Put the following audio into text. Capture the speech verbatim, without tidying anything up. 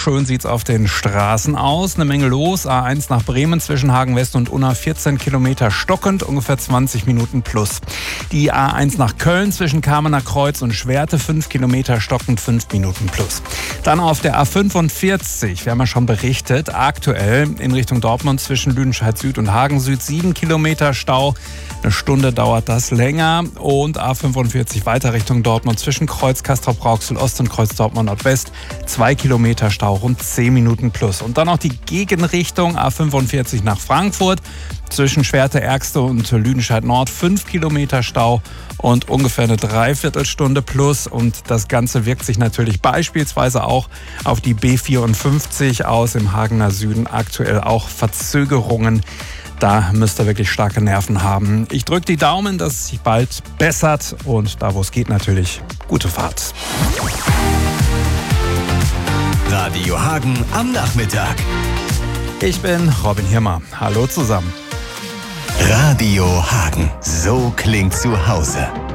schön sieht's auf den Straßen aus. Eine Menge los. A eins nach Bremen zwischen Hagen West und Unna vierzehn Kilometer stockend, ungefähr zwanzig Minuten plus. Die A eins nach Köln zwischen Kamener Kreuz und Schwerte fünf Kilometer stockend, fünf Minuten plus. Dann auf der A fünfundvierzig, wir haben ja schon berichtet, aktuell in Richtung Dortmund zwischen Lüdenscheid Süd und Hagen Süd sieben Kilometer Stau. Eine Stunde dauert das länger. Und A fünfundvierzig weiter Richtung Dortmund zwischen Kreuz Castrop-Rauxel Ost und Kreuz Dortmund Nordwest. zwei Kilometer Stau, rund zehn Minuten plus. Und dann noch die Gegenrichtung A fünfundvierzig nach Frankfurt. Zwischen Schwerte-Ergste und Lüdenscheid Nord fünf Kilometer Stau und ungefähr eine Dreiviertelstunde plus. Und das Ganze wirkt sich natürlich beispielsweise auch auf die B vierundfünfzig aus im Hagener Süden. Aktuell auch Verzögerungen. Da müsst ihr wirklich starke Nerven haben. Ich drücke die Daumen, dass es sich bald bessert und da, wo es geht, natürlich gute Fahrt. Radio Hagen am Nachmittag. Ich bin Robin Hirmer. Hallo zusammen. Radio Hagen. So klingt zu Hause.